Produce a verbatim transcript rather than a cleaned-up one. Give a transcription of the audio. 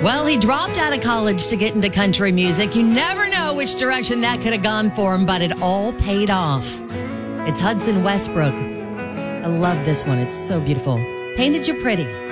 Well, he dropped out of college to get into country music. You never know which direction that could have gone for him, but it all paid off. It's Hudson Westbrook. I love this one. It's so beautiful. Painted You Pretty.